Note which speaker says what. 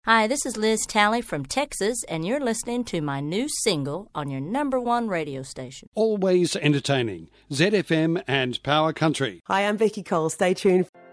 Speaker 1: Hi, this is Liz Talley from Texas, and you're listening to my new single on your number one radio station.
Speaker 2: Always entertaining. ZFM and Power Country.
Speaker 3: Hi, I'm Becky Cole. Stay tuned.